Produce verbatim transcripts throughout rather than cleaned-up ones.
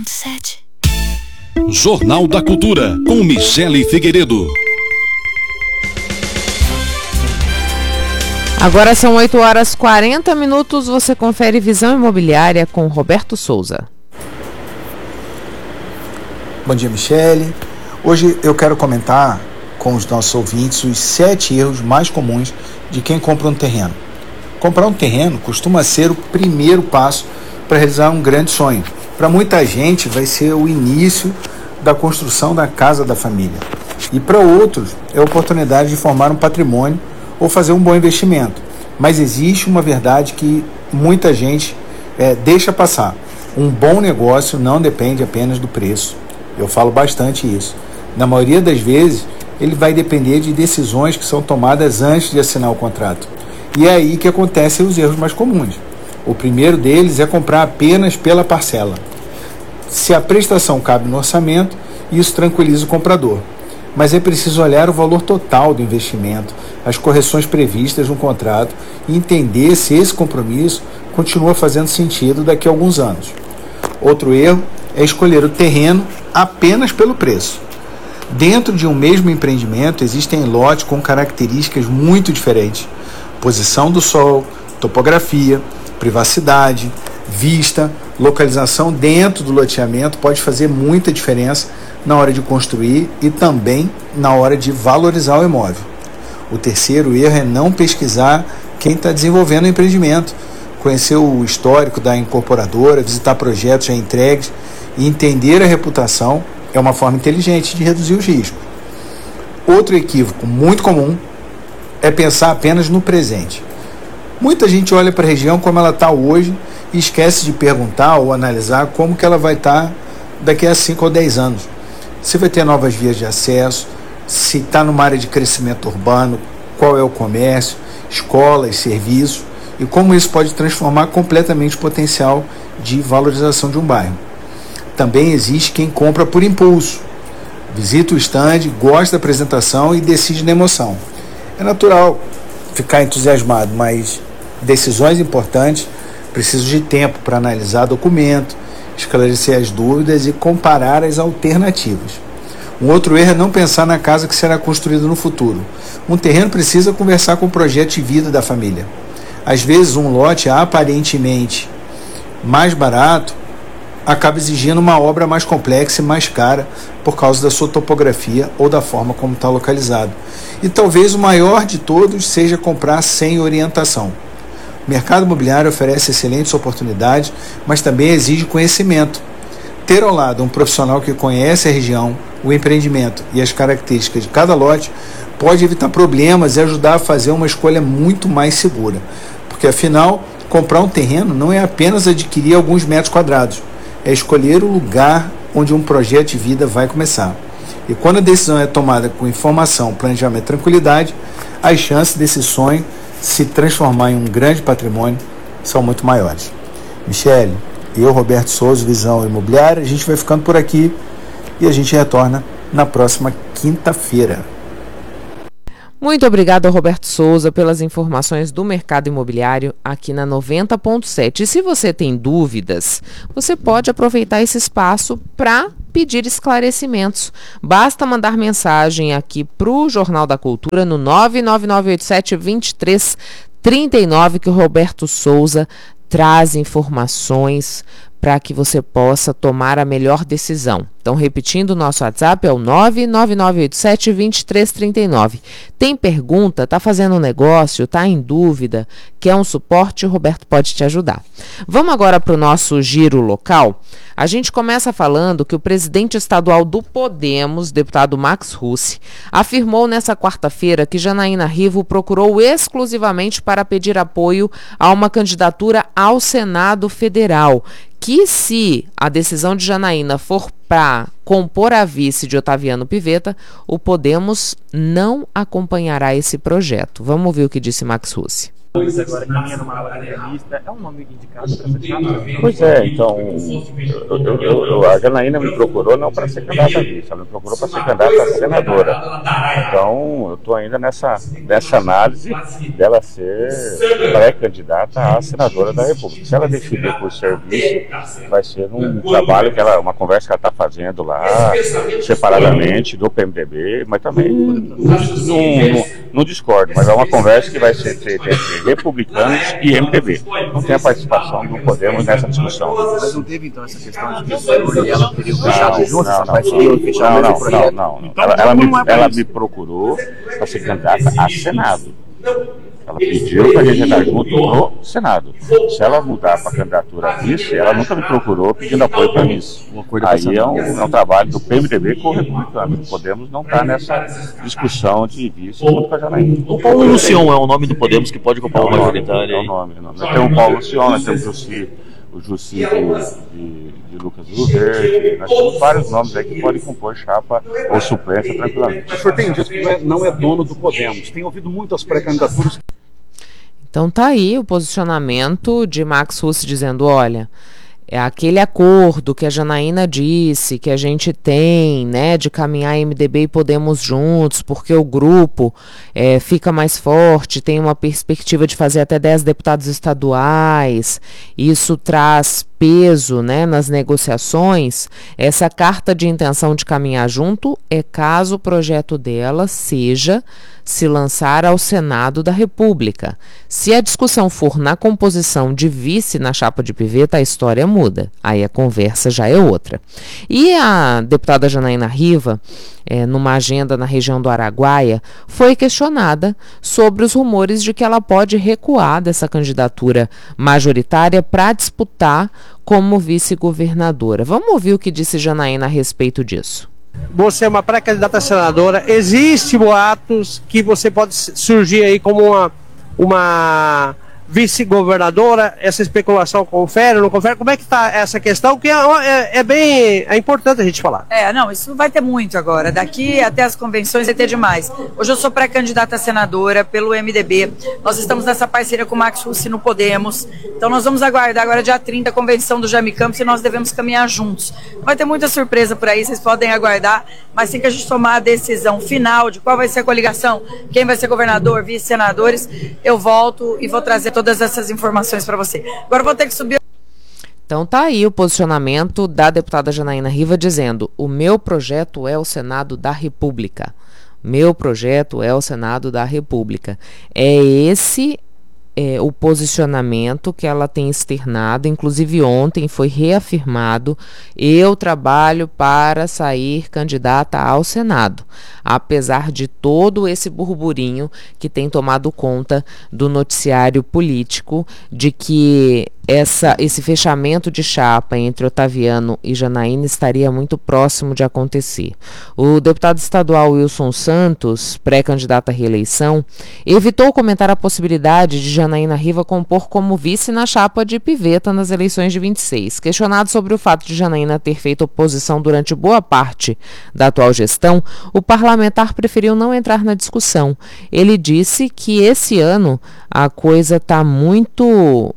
ponto sete. Jornal da Cultura, com Michele Figueiredo. Agora são oito horas e quarenta minutos, você confere Visão Imobiliária com Roberto Souza. Bom dia, Michele. Hoje eu quero comentar com os nossos ouvintes os sete erros mais comuns de quem compra um terreno. Comprar um terreno costuma ser o primeiro passo para realizar um grande sonho. Para muita gente vai ser o início da construção da casa da família. E para outros é a oportunidade de formar um patrimônio ou fazer um bom investimento. Mas existe uma verdade que muita gente é, deixa passar. Um bom negócio não depende apenas do preço. Eu falo bastante isso. Na maioria das vezes, ele vai depender de decisões que são tomadas antes de assinar o contrato. E é aí que acontecem os erros mais comuns. O primeiro deles é comprar apenas pela parcela. Se a prestação cabe no orçamento, isso tranquiliza o comprador. Mas é preciso olhar o valor total do investimento, as correções previstas no contrato e entender se esse compromisso continua fazendo sentido daqui a alguns anos. Outro erro é escolher o terreno apenas pelo preço. Dentro de um mesmo empreendimento existem lotes com características muito diferentes. Posição do sol, topografia, privacidade, vista, localização dentro do loteamento pode fazer muita diferença na hora de construir e também na hora de valorizar o imóvel. O terceiro erro é não pesquisar quem está desenvolvendo o empreendimento, conhecer o histórico da incorporadora, visitar projetos já entregues e entender a reputação é uma forma inteligente de reduzir os riscos. Outro equívoco muito comum é pensar apenas no presente. Muita gente olha para a região como ela está hoje e esquece de perguntar ou analisar como que ela vai estar daqui a cinco ou dez anos. Se vai ter novas vias de acesso, se está numa área de crescimento urbano, qual é o comércio, escolas, serviços e como isso pode transformar completamente o potencial de valorização de um bairro. Também existe quem compra por impulso. Visita o stand, gosta da apresentação e decide na emoção. É natural ficar entusiasmado, mas decisões importantes precisam de tempo para analisar documento, esclarecer as dúvidas e comparar as alternativas. Um outro erro é não pensar na casa que será construída no futuro. Um terreno precisa conversar com o projeto de vida da família. Às vezes, um lote aparentemente mais barato acaba exigindo uma obra mais complexa e mais cara por causa da sua topografia ou da forma como está localizado. E talvez o maior de todos seja comprar sem orientação. O mercado imobiliário oferece excelentes oportunidades, mas também exige conhecimento. Ter ao lado um profissional que conhece a região, o empreendimento e as características de cada lote pode evitar problemas e ajudar a fazer uma escolha muito mais segura. Porque, afinal, comprar um terreno não é apenas adquirir alguns metros quadrados, é escolher o lugar onde um projeto de vida vai começar. E quando a decisão é tomada com informação, planejamento e tranquilidade, as chances desse sonho se transformar em um grande patrimônio são muito maiores. Michele, eu, Roberto Souza, Visão Imobiliária, a gente vai ficando por aqui e a gente retorna na próxima quinta-feira. Muito obrigado, Roberto Souza, pelas informações do mercado imobiliário aqui na noventa ponto sete. E se você tem dúvidas, você pode aproveitar esse espaço para pedir esclarecimentos. Basta mandar mensagem aqui para o Jornal da Cultura no nove nove nove oito sete, dois três três nove que o Roberto Souza traz informações para que você possa tomar a melhor decisão. Então, repetindo, o nosso WhatsApp é o nove nove nove oito sete, dois três três nove. Tem pergunta, está fazendo um negócio, está em dúvida, quer um suporte, o Roberto pode te ajudar. Vamos agora para o nosso giro local. A gente começa falando que o presidente estadual do Podemos, deputado Max Russi, afirmou nessa quarta-feira que Janaína Rivo procurou exclusivamente para pedir apoio a uma candidatura ao Senado Federal, que se a decisão de Janaína for para compor a vice de Otaviano Pivetta, o Podemos não acompanhará esse projeto. Vamos ouvir o que disse Max Russi. Mas agora caminha numa vaga lista, é um nome indicado para essa chapa? Pois é, então, eu, eu, eu, eu, a Janaína me procurou não para ser candidata a vice, ela me procurou para ser candidata a senadora. Então, eu estou ainda nessa, nessa análise dela ser pré-candidata a senadora da República. Se ela decidir por ser vice, vai ser um trabalho, que ela, uma conversa que ela está fazendo lá, separadamente, do P M D B, mas também não, não, não discordo, mas é uma conversa que vai ser feita entre republicanos e M D B. Não tem a participação do Podemos nessa discussão. Mas não teve então essa questão de que o senhor e ela teriam fechado juntos essa parceria, fechado não, o projeto? Não, não, não. Ela, ela, me, ela me procurou para ser candidata a Senado. Ela pediu para a gente andar junto no Senado. Se ela mudar para a candidatura a vice, ela nunca me procurou pedindo apoio para vice. Aí é um, é um trabalho do P M D B com o republicano. O Podemos não está nessa discussão de vice junto com a Janaína. O Paulo Lucion é o nome do Podemos que pode ocupar o majoritário. É o nome. É o nome. Nós temos o Paulo Lucion, nós temos o Jussi, o Jussi de, de, de Lucas do Verde. Nós temos vários nomes aí que podem compor chapa ou suplência tranquilamente. O senhor tem dito que não é, não é dono do Podemos. Tem ouvido muitas pré-candidaturas. Então tá aí o posicionamento de Max Russi dizendo, olha, é aquele acordo que a Janaína disse, que a gente tem, né, de caminhar M D B e Podemos juntos, porque o grupo é, fica mais forte, tem uma perspectiva de fazer até dez deputados estaduais, isso traz peso, né, nas negociações. Essa carta de intenção de caminhar junto é caso o projeto dela seja se lançar ao Senado da República. Se a discussão for na composição de vice na chapa de Piveta, a história muda. Aí a conversa já é outra. E a deputada Janaína Riva, é, numa agenda na região do Araguaia, foi questionada sobre os rumores de que ela pode recuar dessa candidatura majoritária para disputar como vice-governadora. Vamos ouvir o que disse Janaína a respeito disso. Você é uma pré-candidata a senadora, existe boatos que você pode surgir aí como uma, uma vice-governadora, essa especulação confere ou não confere? Como é que está essa questão? Que é, é, é bem é importante a gente falar. É, não, isso vai ter muito agora. Daqui até as convenções vai ter demais. Hoje eu sou pré-candidata a senadora pelo M D B. Nós estamos nessa parceria com o Max Russi no Podemos. Então nós vamos aguardar agora dia trinta a convenção do Jaime Campos e nós devemos caminhar juntos. Vai ter muita surpresa por aí, vocês podem aguardar, mas assim que a gente tomar a decisão final de qual vai ser a coligação, quem vai ser governador, vice-senadores, eu volto e vou trazer todas essas informações para você. Agora eu vou ter que subir. Então tá aí o posicionamento da deputada Janaína Riva dizendo: o meu projeto é o Senado da República. Meu projeto é o Senado da República. É esse é, o posicionamento que ela tem externado, inclusive ontem foi reafirmado: eu trabalho para sair candidata ao Senado, apesar de todo esse burburinho que tem tomado conta do noticiário político de que Essa, esse fechamento de chapa entre Otaviano e Janaína estaria muito próximo de acontecer. O deputado estadual Wilson Santos, pré-candidato à reeleição, evitou comentar a possibilidade de Janaína Riva compor como vice na chapa de Piveta nas eleições de vinte e seis. Questionado sobre o fato de Janaína ter feito oposição durante boa parte da atual gestão, o parlamentar preferiu não entrar na discussão. Ele disse que esse ano a coisa está muito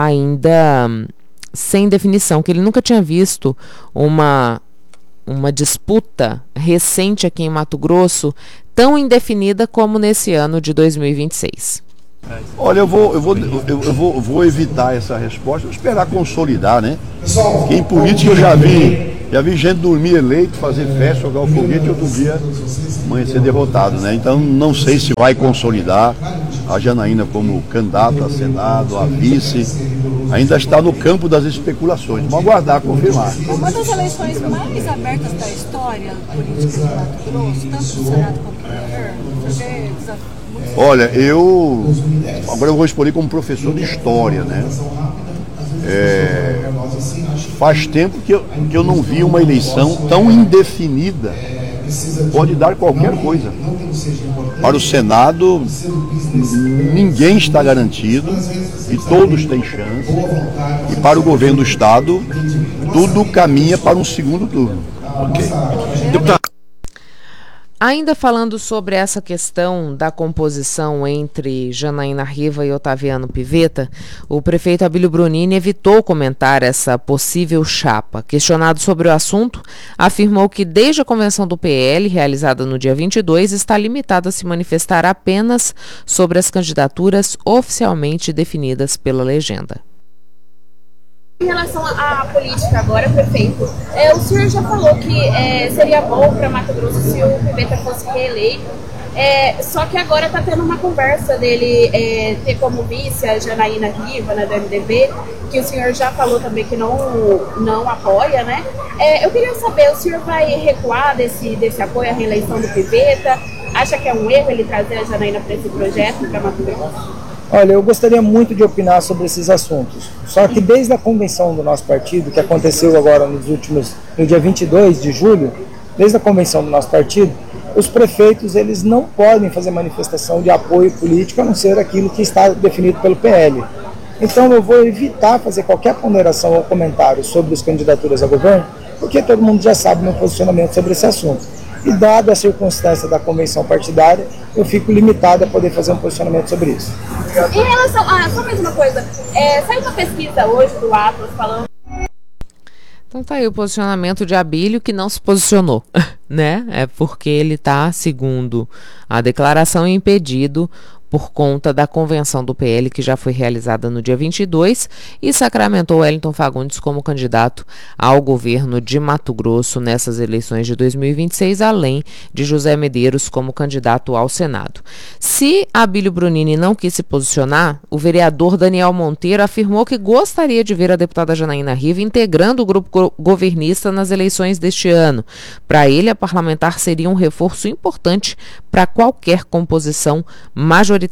ainda sem definição, que ele nunca tinha visto uma, uma disputa recente aqui em Mato Grosso tão indefinida como nesse ano de dois mil e vinte e seis. Olha, eu vou, eu vou, eu, eu vou, vou evitar essa resposta, vou esperar consolidar, né? Que em política eu já vi, já vi gente dormir eleito, fazer festa, jogar o foguete e outro dia amanhecer derrotado, né? Então não sei se vai consolidar a Janaína como candidata a Senado, a vice. Ainda está no campo das especulações. Vamos aguardar, confirmar. Uma das eleições mais abertas da história política de Mato Grosso, tanto no Senado quanto no governo, você vê desafios. Olha, eu agora eu vou responder como professor de história, né? É, faz tempo que eu, que eu não vi uma eleição tão indefinida. Pode dar qualquer coisa. Para o Senado, ninguém está garantido e todos têm chance. E para o governo do Estado, tudo caminha para um segundo turno. Ok. Deputado. Ainda falando sobre essa questão da composição entre Janaína Riva e Otaviano Pivetta, o prefeito Abílio Brunini evitou comentar essa possível chapa. Questionado sobre o assunto, afirmou que desde a convenção do P L, realizada no dia vinte e dois, está limitado a se manifestar apenas sobre as candidaturas oficialmente definidas pela legenda. Em relação à política agora, prefeito, é, o senhor já falou que é, seria bom para Mato Grosso se o Pivetta fosse reeleito, é, só que agora está tendo uma conversa dele é, ter como vice a Janaína Riva, né, do M D B, que o senhor já falou também que não, não apoia, né? É, eu queria saber, o senhor vai recuar desse, desse apoio à reeleição do Pivetta? Acha que é um erro ele trazer a Janaína para esse projeto, para Mato Grosso? Olha, eu gostaria muito de opinar sobre esses assuntos. Só que desde a convenção do nosso partido, que aconteceu agora nos últimos, no dia vinte e dois de julho, desde a convenção do nosso partido, os prefeitos eles não podem fazer manifestação de apoio político a não ser aquilo que está definido pelo P L. Então eu vou evitar fazer qualquer ponderação ou comentário sobre as candidaturas a governo, porque todo mundo já sabe meu posicionamento sobre esse assunto. E dada a circunstância da convenção partidária, eu fico limitado a poder fazer um posicionamento sobre isso. Em relação a, só mais uma coisa, é, saiu uma pesquisa hoje do Atlas falando... Então tá aí o posicionamento de Abílio, que não se posicionou, né? É porque ele tá, segundo a declaração, impedido por conta da convenção do P L que já foi realizada no dia vinte e dois e sacramentou Wellington Fagundes como candidato ao governo de Mato Grosso nessas eleições de dois mil e vinte e seis, além de José Medeiros como candidato ao Senado. Se Abílio Brunini não quis se posicionar, o vereador Daniel Monteiro afirmou que gostaria de ver a deputada Janaína Riva integrando o grupo go- governista nas eleições deste ano. Para ele, a parlamentar seria um reforço importante para qualquer composição majoritária.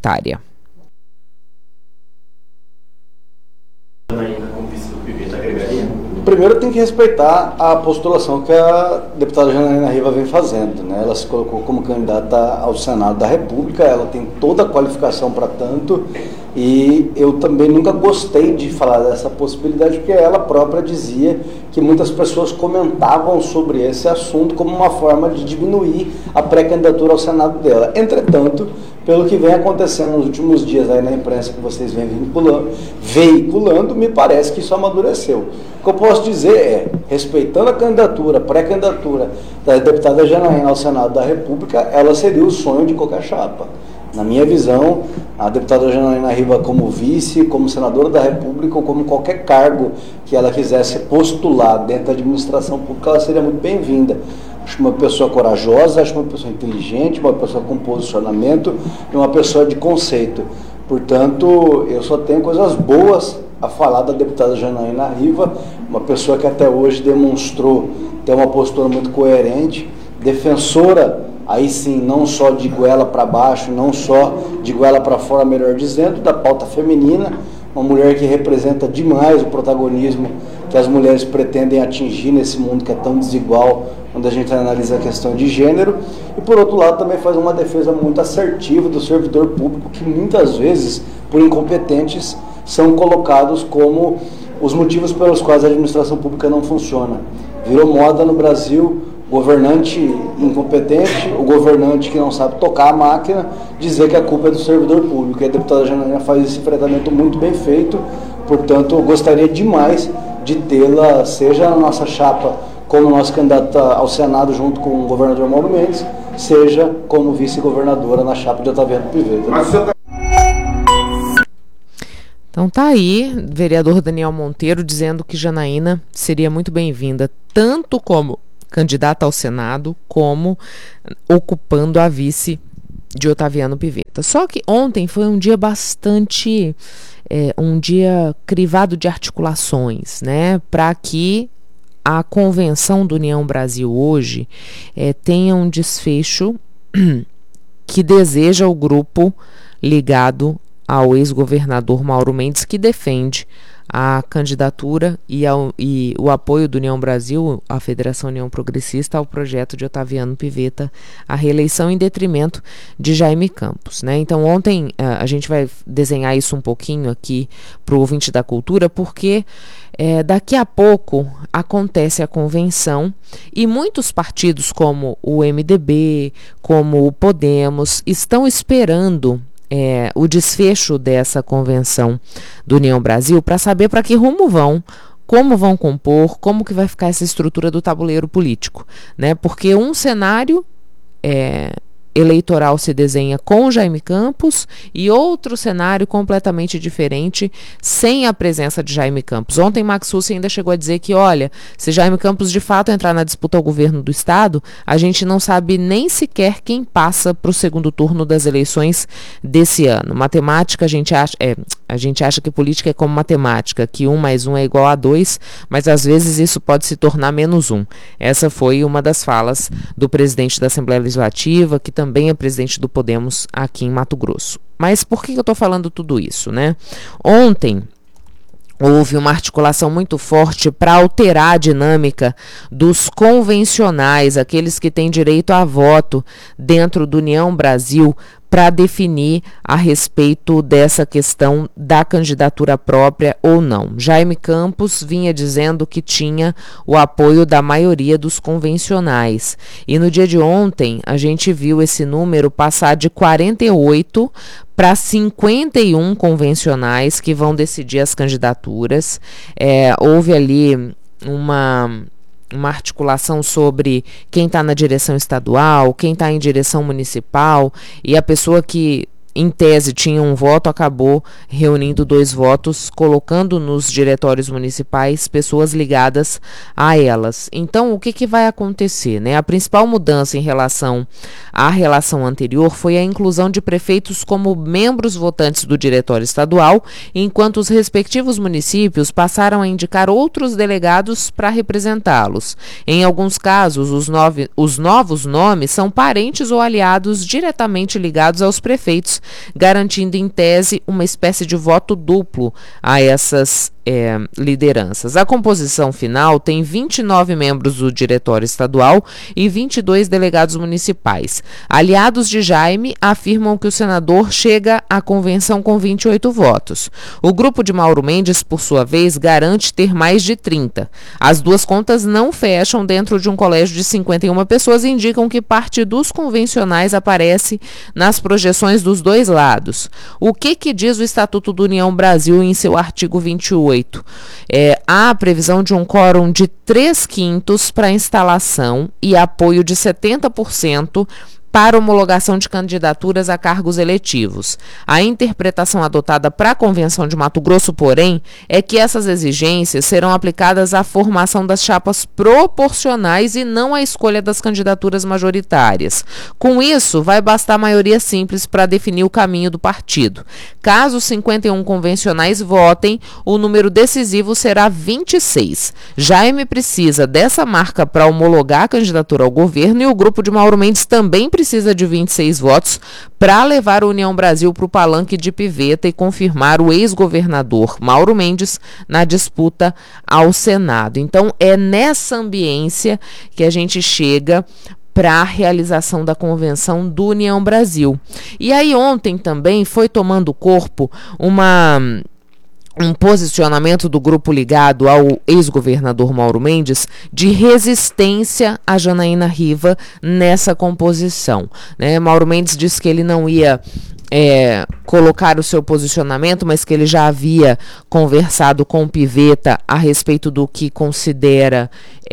Primeiro tem que respeitar a postulação que a deputada Janaína Riva vem fazendo, né? Ela se colocou como candidata ao Senado da República, ela tem toda a qualificação para tanto, e eu também nunca gostei de falar dessa possibilidade, porque ela própria dizia que muitas pessoas comentavam sobre esse assunto como uma forma de diminuir a pré-candidatura ao Senado dela. Entretanto, pelo que vem acontecendo nos últimos dias aí na imprensa que vocês vêm vinculando, veiculando, me parece que isso amadureceu. O que eu posso dizer é, respeitando a candidatura, pré-candidatura da deputada Janaína ao Senado da República, ela seria o sonho de qualquer chapa. Na minha visão, a deputada Janaína Riva como vice, como senadora da República, ou como qualquer cargo que ela quisesse postular dentro da administração pública, ela seria muito bem-vinda. Acho uma pessoa corajosa, acho uma pessoa inteligente, uma pessoa com posicionamento e uma pessoa de conceito. Portanto, eu só tenho coisas boas a falar da deputada Janaína Riva, uma pessoa que até hoje demonstrou ter uma postura muito coerente, defensora, aí sim, não só de goela para baixo, não só de goela para fora, melhor dizendo, da pauta feminina, uma mulher que representa demais o protagonismo que as mulheres pretendem atingir nesse mundo que é tão desigual, quando a gente analisa a questão de gênero, e por outro lado também faz uma defesa muito assertiva do servidor público, que muitas vezes, por incompetentes, são colocados como os motivos pelos quais a administração pública não funciona. Virou moda no Brasil governante incompetente, o governante que não sabe tocar a máquina, dizer que a culpa é do servidor público. E a deputada Janaína faz esse enfrentamento muito bem feito, portanto eu gostaria demais de tê-la, seja na nossa chapa como nossa candidata ao Senado junto com o governador Mauro Mendes, seja como vice-governadora na chapa de Otaviano Pivetta. Então tá aí, vereador Daniel Monteiro dizendo que Janaína seria muito bem-vinda, tanto como candidata ao Senado, como ocupando a vice de Otaviano Pivetta. Só que ontem foi um dia bastante, é, um dia crivado de articulações, né, para que a convenção do União Brasil hoje é, tenha um desfecho que deseja o grupo ligado ao ex-governador Mauro Mendes, que defende a candidatura e, ao, e o apoio do União Brasil, a Federação União Progressista, ao projeto de Otaviano Pivetta, a reeleição em detrimento de Jaime Campos, né? Então ontem a gente vai desenhar isso um pouquinho aqui para o ouvinte da cultura, porque é, daqui a pouco acontece a convenção e muitos partidos como o M D B, como o Podemos, estão esperando É, o desfecho dessa convenção do União Brasil para saber para que rumo vão, como vão compor, como que vai ficar essa estrutura do tabuleiro político, né? Porque um cenário é, eleitoral se desenha com Jaime Campos e outro cenário completamente diferente sem a presença de Jaime Campos. Ontem Max Sussi ainda chegou a dizer que, olha, se Jaime Campos de fato entrar na disputa ao governo do estado, a gente não sabe nem sequer quem passa para o segundo turno das eleições desse ano. Matemática, a gente acha, é, a gente acha que política é como matemática, que um mais um é igual a dois, mas às vezes isso pode se tornar menos um. Essa foi uma das falas do presidente da Assembleia Legislativa, que também também é presidente do Podemos aqui em Mato Grosso. Mas por que eu estou falando tudo isso, né? Ontem houve uma articulação muito forte para alterar a dinâmica dos convencionais, aqueles que têm direito a voto dentro do União Brasil, para definir a respeito dessa questão da candidatura própria ou não. Jaime Campos vinha dizendo que tinha o apoio da maioria dos convencionais. E no dia de ontem, a gente viu esse número passar de quarenta e oito para cinquenta e um convencionais que vão decidir as candidaturas. É, houve ali uma... uma articulação sobre quem está na direção estadual, quem está em direção municipal, e a pessoa que, em tese, tinha um voto, acabou reunindo dois votos, colocando nos diretórios municipais pessoas ligadas a elas. Então, o que, que vai acontecer, né? A principal mudança em relação à relação anterior foi a inclusão de prefeitos como membros votantes do diretório estadual, enquanto os respectivos municípios passaram a indicar outros delegados para representá-los. Em alguns casos, os, nove, os novos nomes são parentes ou aliados diretamente ligados aos prefeitos, garantindo em tese uma espécie de voto duplo a essas é, lideranças. A composição final tem vinte e nove membros do diretório estadual e vinte e dois delegados municipais. Aliados de Jaime afirmam que o senador chega à convenção com vinte e oito votos. O grupo de Mauro Mendes, por sua vez, garante ter mais de trinta. As duas contas não fecham dentro de um colégio de cinquenta e uma pessoas e indicam que parte dos convencionais aparece nas projeções dos dois lados. O que que diz o Estatuto do União Brasil em seu artigo vinte e oito? É, há a previsão de um quórum de três quintos para instalação e apoio de setenta por cento para homologação de candidaturas a cargos eletivos. A interpretação adotada para a Convenção de Mato Grosso, porém, é que essas exigências serão aplicadas à formação das chapas proporcionais e não à escolha das candidaturas majoritárias. Com isso, vai bastar maioria simples para definir o caminho do partido. Caso cinquenta e um convencionais votem, o número decisivo será vinte e seis. Jaime precisa dessa marca para homologar a candidatura ao governo e o grupo de Mauro Mendes também precisa de vinte e seis votos para levar a União Brasil para o palanque de Pivetta e confirmar o ex-governador Mauro Mendes na disputa ao Senado. Então, é nessa ambiência que a gente chega para a realização da convenção do União Brasil. E aí ontem também foi tomando corpo uma... um posicionamento do grupo ligado ao ex-governador Mauro Mendes de resistência a Janaína Riva nessa composição, né? Mauro Mendes disse que ele não ia é, colocar o seu posicionamento, mas que ele já havia conversado com o Pivetta a respeito do que considera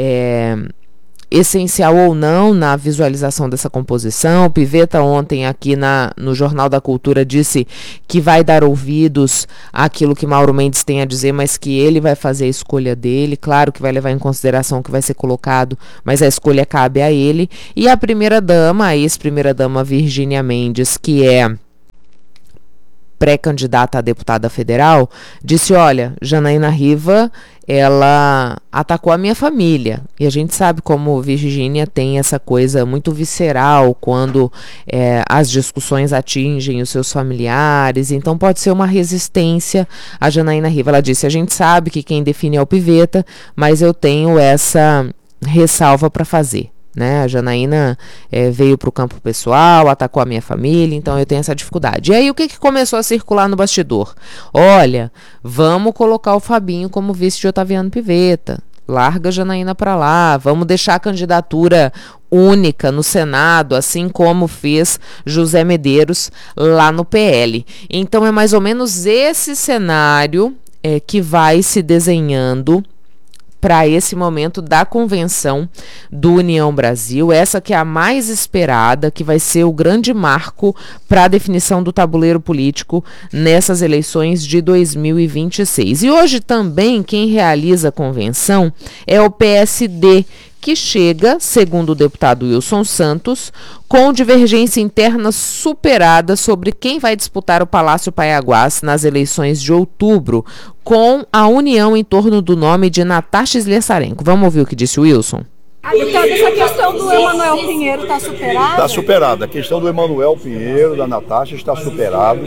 é, essencial ou não na visualização dessa composição. O Pivetta ontem aqui na, no Jornal da Cultura disse que vai dar ouvidos àquilo que Mauro Mendes tem a dizer, mas que ele vai fazer a escolha dele. Claro que vai levar em consideração o que vai ser colocado, mas a escolha cabe a ele. E a primeira-dama, a ex-primeira-dama Virgínia Mendes, que é pré-candidata a deputada federal, disse, olha, Janaína Riva ela atacou a minha família. E a gente sabe como Virgínia tem essa coisa muito visceral quando é, as discussões atingem os seus familiares. Então pode ser uma resistência. A Janaína Riva, ela disse, a gente sabe que quem define é o Piveta, mas eu tenho essa ressalva para fazer. Né? A Janaína é, veio para o campo pessoal, atacou a minha família, então eu tenho essa dificuldade. E aí o que, que começou a circular no bastidor? Olha, vamos colocar o Fabinho como vice de Otaviano Piveta, larga a Janaína para lá, vamos deixar a candidatura única no Senado, assim como fez José Medeiros lá no P L. Então é mais ou menos esse cenário é, que vai se desenhando para esse momento da convenção do União Brasil, essa que é a mais esperada, que vai ser o grande marco para a definição do tabuleiro político nessas eleições de dois mil e vinte e seis. E hoje também quem realiza a convenção é o P S D, que chega, segundo o deputado Wilson Santos, com divergência interna superada sobre quem vai disputar o Palácio Paiaguás nas eleições de outubro, com a união em torno do nome de Natasha Sleszarenko. Vamos ouvir o que disse o Wilson? Então, essa questão do Emanuel Pinheiro está superada? Está superada. A questão do Emanuel Pinheiro, da Natasha, está superada.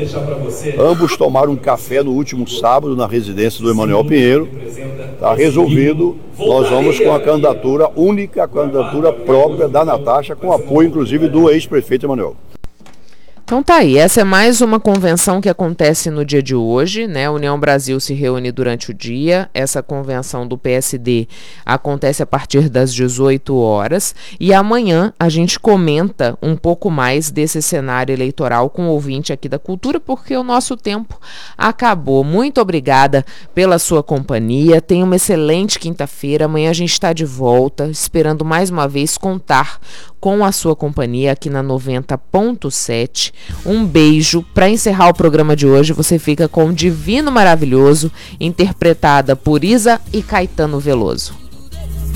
Ambos tomaram um café no último sábado na residência do Emanuel Pinheiro. Está resolvido. Nós vamos com a candidatura única, a candidatura própria da Natasha, com apoio, inclusive, do ex-prefeito Emanuel. Então tá aí, essa é mais uma convenção que acontece no dia de hoje, né? A União Brasil se reúne durante o dia, essa convenção do P S D acontece a partir das dezoito horas e amanhã a gente comenta um pouco mais desse cenário eleitoral com o ouvinte aqui da Cultura, porque o nosso tempo acabou. Muito obrigada pela sua companhia, tenha uma excelente quinta-feira, amanhã a gente está de volta, esperando mais uma vez contar com a sua companhia aqui na noventa ponto sete. Um beijo. Para encerrar o programa de hoje, você fica com Divino Maravilhoso, interpretada por Isa e Caetano Veloso.